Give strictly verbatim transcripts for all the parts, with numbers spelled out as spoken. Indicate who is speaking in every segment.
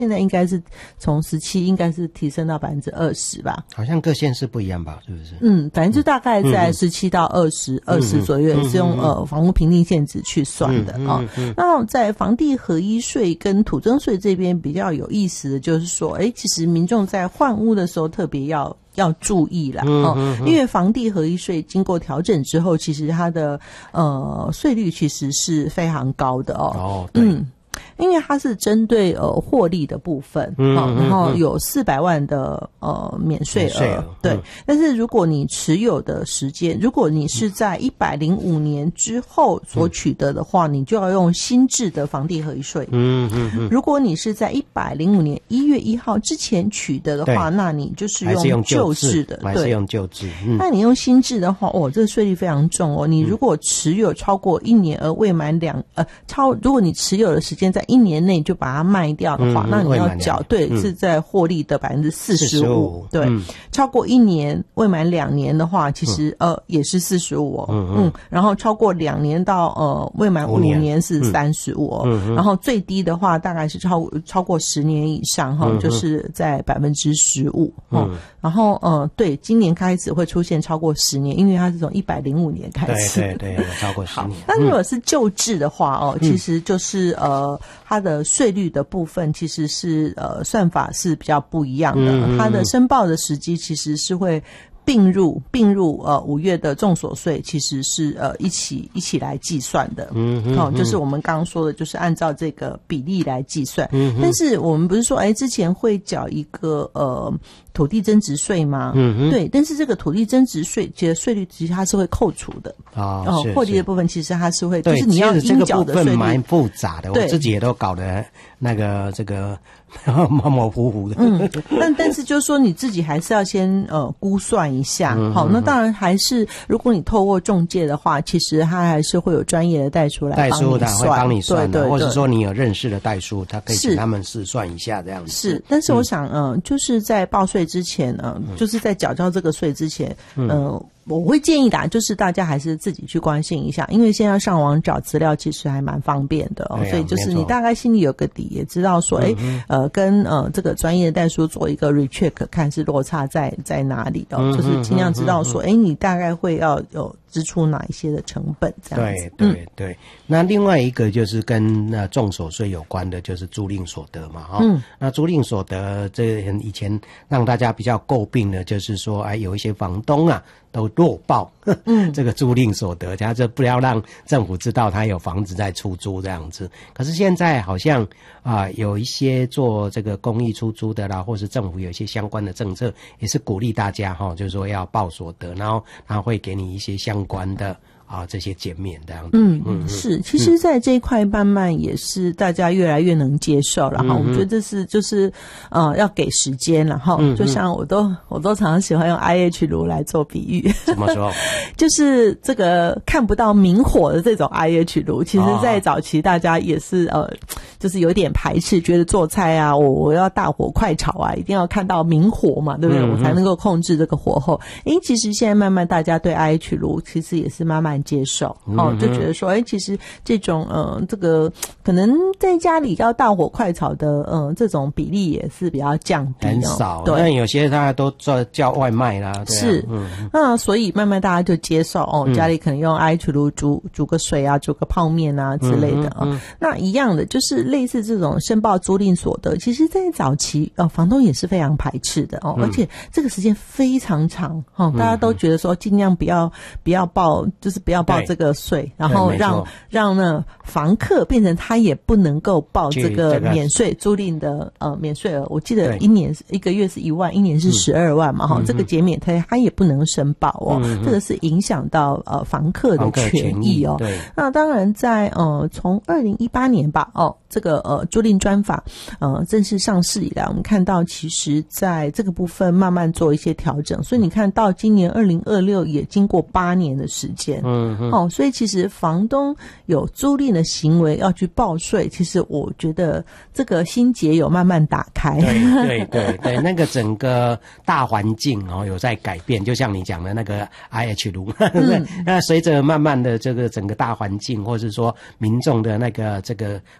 Speaker 1: 现在应该是从十七应该是提升到百分之二十吧，
Speaker 2: 好像各县市不一样吧，是不是？
Speaker 1: 嗯，反正就大概在十七到二十二十左右，是用呃房屋评定现值去算的啊。那在房地合一税跟土增税这边比较有意思的就是说，哎，其实民众在换屋的时候特别要要注意啦，哦，因为房地合一税经过调整之后，其实它的呃税率其实是非常高的哦。
Speaker 2: 哦，对。
Speaker 1: 嗯，因为它是针对呃获利的部分，嗯，哦，然后有四百万的呃免税额，对。嗯，但是如果你持有的时间，如果你是在一百零五年之后所取得的话，嗯，你就要用新制的房地合一税。嗯嗯嗯。如果你是在一百零五年一月一号之前取得的话，那你就是用旧制的，
Speaker 2: 还是用旧制。
Speaker 1: 嗯，那你用新制的话，哦，这个税率非常重哦。你如果持有超过一年而未满两呃超，如果你持有的时间在一年内就把它卖掉的话，嗯，那你要缴对，嗯，是在获利的百分之四十五。对，嗯，超过一年未满两年的话，其实，嗯，呃也是四十五哦。嗯嗯，然后超过两年到呃未满五年是三十五哦。嗯，然后最低的话大概是超超过十年以上哈，嗯，就是在百分之十五。嗯，然后呃对，今年开始会出现超过十年，因为它是从一百零五年开始。
Speaker 2: 对对对，超过十年。
Speaker 1: 那如果是旧制的话哦，嗯，其实就是呃它的税率的部分其实是呃算法是比较不一样的，嗯，它的申报的时机其实是会并入并入呃五月的重所税，其实是呃一起一起来计算的。嗯嗯，哦，就是我们刚刚说的，就是按照这个比例来计算。嗯，但是我们不是说哎之前会缴一个呃土地增值税吗？嗯，对，但是这个土地增值税其实税率其实它是会扣除的啊。哦，获利的部分其实它是会，就是你要应缴的税率。
Speaker 2: 这个部分蛮复杂的，我自己也都搞得那个这个模模糊糊的。
Speaker 1: 嗯，但但是就是说你自己还是要先呃估算一下。嗯，好，那当然还是如果你透过中介的话，其实他还是会有专业的代书来帮你算，
Speaker 2: 代书他会帮你算的，
Speaker 1: 对对对，
Speaker 2: 或者说你有认识的代书，他可以请他们试算一下这样子。
Speaker 1: 是，但是我想，嗯、呃，就是在报税之前，嗯、呃，就是在缴交这个税之前，嗯、呃。我会建议的，就是大家还是自己去关心一下，因为现在上网找资料其实还蛮方便的哦，啊，所以就是你大概心里有个底，也知道说，哎，嗯，呃，跟呃这个专业的代书做一个 recheck， 看是落差在在哪里哦，嗯，就是尽量知道说，哎，你大概会要有支出哪一些的成本这样子。
Speaker 2: 对对对，嗯，那另外一个就是跟那重所税有关的，就是租赁所得嘛，哈，哦，嗯，那租赁所得这以前让大家比较诟病的，就是说，哎，有一些房东啊。都弱报，嗯，这个租赁所得，他这不要让政府知道他有房子在出租这样子。可是现在好像啊，呃，有一些做这个公益出租的啦，或是政府有一些相关的政策，也是鼓励大家哈，哦，就是说要报所得，然后他会给你一些相关的。啊，这些减免这样子。
Speaker 1: 嗯嗯，是，其实在这一块慢慢也是大家越来越能接受了哈。嗯，我觉得这是就是呃要给时间了哈。嗯，就像我都我都常常喜欢用 I H 炉来做比喻。
Speaker 2: 怎么说？
Speaker 1: 就是这个看不到明火的这种 I H 炉，其实在早期大家也是呃就是有点排斥，觉得做菜啊，我我要大火快炒啊，一定要看到明火嘛，对不对？嗯，我才能够控制这个火候。诶，其实现在慢慢大家对 I H 炉其实也是慢慢接受哦，就觉得说，哎，其实这种呃，这个可能在家里要大火快炒的，嗯、呃，这种比例也是比较降低，
Speaker 2: 很少。
Speaker 1: 对，
Speaker 2: 但有些大家都做叫外卖啦，对啊，
Speaker 1: 是，嗯，那所以慢慢大家就接受哦，家里可能用 I H 炉煮煮个水啊，煮个泡面啊之类的啊，嗯嗯嗯。那一样的，就是类似这种申报租赁所得，其实在早期呃，房东也是非常排斥的哦，嗯，而且这个时间非常长哦，大家都觉得说尽量不要不要报，就是不要报这个税，然后让让呢房客变成他也不能够报这个免税租赁的呃免税额。我记得一年一个月是一万，一年是十二万嘛哈，嗯，这个减免他他也不能申报哦，嗯，这个是影响到呃房客的权益哦。对，那当然在呃从二零一八年吧哦，这个呃租赁专法呃正式上市以来，我们看到其实在这个部分慢慢做一些调整，所以你看到今年二零二六也经过八年的时间。嗯，哦，所以其实房东有租赁的行为要去报税，其实我觉得这个心结有慢慢打开。
Speaker 2: 对对对对，那个整个大环境哦有在改变，就像你讲的那个 I H 炉，对不对？嗯，那随着慢慢的这个整个大环境，或是说民众的那个这个观念上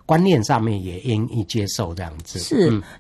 Speaker 2: 上面也愿意接受这样子。
Speaker 1: 是，
Speaker 2: 嗯、